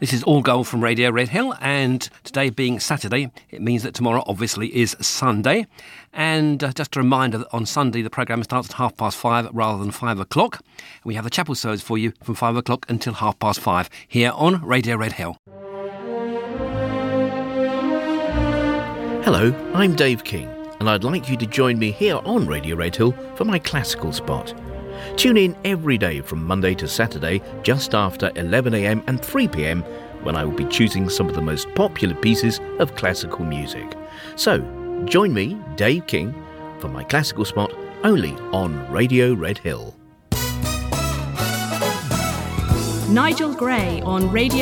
This is All Gold from Radio Red Hill, and today being Saturday, it means that tomorrow obviously is Sunday. And just a reminder that on Sunday the programme starts at 5:30 rather than 5 o'clock. We have the chapel service for you from 5 o'clock until 5:30 here on Radio Red Hill. Hello, I'm Dave King, and I'd like you to join me here on Radio Red Hill for my classical spot. Tune in every day from Monday to Saturday just after 11am and 3pm when I will be choosing some of the most popular pieces of classical music. So, join me, Dave King, for my classical spot only on Radio Red Hill. Nigel Gray on Radio